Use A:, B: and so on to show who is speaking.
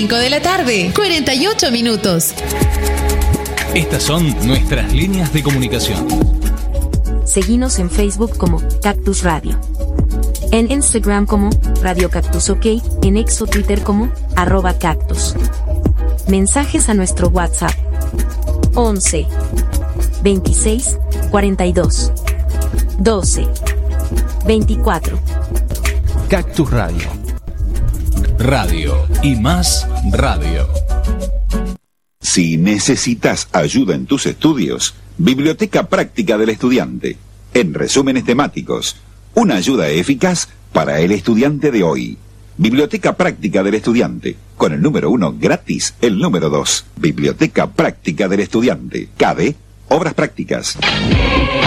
A: 5 de la tarde, 48 minutos.
B: Estas son nuestras líneas de comunicación.
C: Seguinos en Facebook como Cactus Radio. En Instagram como Radio Cactus OK, en X o Twitter como @cactus. Mensajes a nuestro WhatsApp 11 26 42 12 24.
B: Cactus Radio. Radio y más radio.
D: Si necesitas ayuda en tus estudios, Biblioteca Práctica del Estudiante. En resúmenes temáticos, una ayuda eficaz para el estudiante de hoy. Biblioteca Práctica del Estudiante. Con el número 1 gratis, el número 2. Biblioteca Práctica del Estudiante. CADE, Obras Prácticas.